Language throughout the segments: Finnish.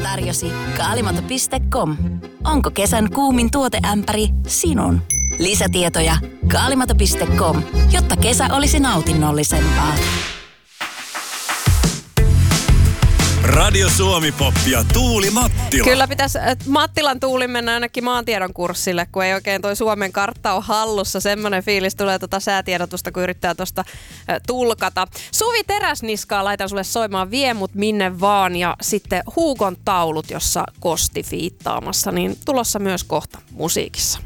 tarjosi kaalimato.com. Onko kesän kuumin tuoteämpäri sinun? Lisätietoja kaalimato.com, jotta kesä olisi nautinnollisempaa. Radio Suomi Pop ja Tuuli Mattila. Kyllä pitäisi Mattilan Tuuli mennä ainakin maantiedon kurssille, kun ei oikein toi Suomen kartta ole hallussa. Semmoinen fiilis tulee säätiedotusta, kun yrittää tuosta tulkata. Suvi Teräsniskaa laitan sulle soimaan Vie mut minne vaan ja sitten Hugon taulut, jossa Kosti fiittaamassa, niin tulossa myös kohta musiikissa.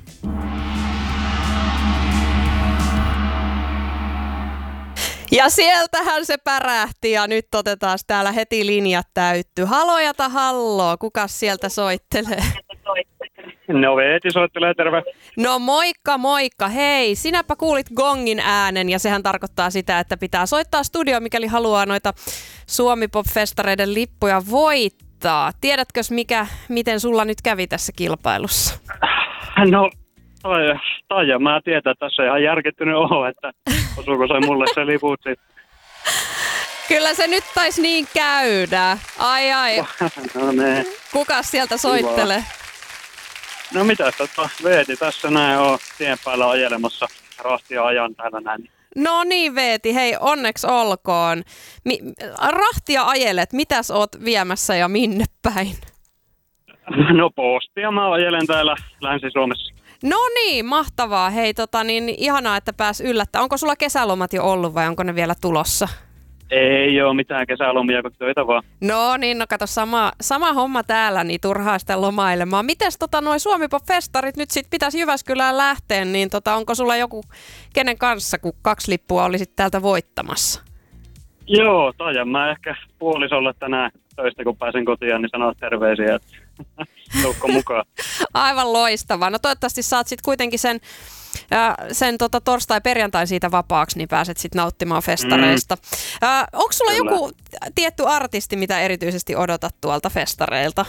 Ja sieltähän se pärähti ja nyt otetaan täällä heti linjat täytty. Halojata halloo, kukas sieltä soittelee? No Veeti soittelee, terve. No moikka moikka, hei, sinäpä kuulit gongin äänen ja sehän tarkoittaa sitä, että pitää soittaa studioon, mikäli haluaa noita Suomi Pop-festareiden lippuja voittaa. Tiedätkös miten sulla nyt kävi tässä kilpailussa? No taija mä tietää, että tässä ihan järkittynyt ole, että osuuko se mulle se liput sitten. Kyllä se nyt taisi niin käydä. Ai. No ne. Kukas sieltä soittelee? Kiva. No mitäs Veeti tässä näin on tien päällä ajelemassa rahtia ajan täällä näin. No niin Veeti, hei onneksi olkoon. Rahtia ajelet, mitäs oot viemässä ja minne päin? No postia mä ajelen täällä Länsi-Suomessa. No niin, mahtavaa. Hei ihanaa, että pääs yllättää. Onko sulla kesälomat jo ollut vai onko ne vielä tulossa? Ei ole mitään kesälomia kuin töitä vaan. No niin, no kato sama homma täällä, niin turhaa sitä lomailemaan. Mites noi Suomi Pop-festarit nyt sit pitäisi Jyväskylään lähteä, niin onko sulla joku kenen kanssa, kun 2 lippua olisit täältä voittamassa? Joo, taidan mä ehkä puolisolle tänään töistä, kun pääsen kotiin, niin sanoa terveisiä, että tuukko mukaan. Aivan loistavaa. No toivottavasti saat sitten kuitenkin sen torstai-perjantai siitä vapaaksi, niin pääset sitten nauttimaan festareista. Onko sulla Kyllä. joku tietty artisti, mitä erityisesti odotat tuolta festareilta?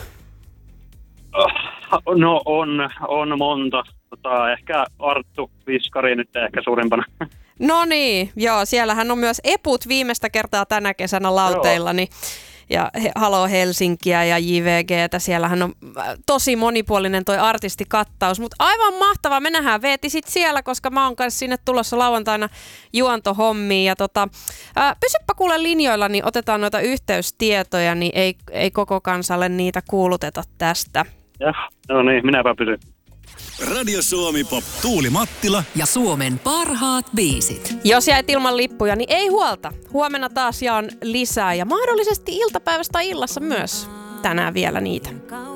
No on monta. Ehkä Arttu Viskari nyt ehkä suurimpana. No niin, joo, siellähän on myös Eput viimeistä kertaa tänä kesänä lauteilla, niin, ja Halo Helsinkiä ja JVGtä, siellähän on tosi monipuolinen toi artistikattaus, mutta aivan mahtavaa, me nähdään Veeti sit siellä, koska mä oon kanssa sinne tulossa lauantaina juontohommiin, ja pysyppä kuule linjoilla, niin otetaan noita yhteystietoja, niin ei koko kansalle niitä kuuluteta tästä. No niin, minäpä pysyn. Radio Suomi Pop, Tuuli Mattila ja Suomen parhaat biisit. Jos jäit ilman lippuja, niin ei huolta. Huomenna taas jaan lisää ja mahdollisesti iltapäivästä tai illassa myös tänään vielä niitä.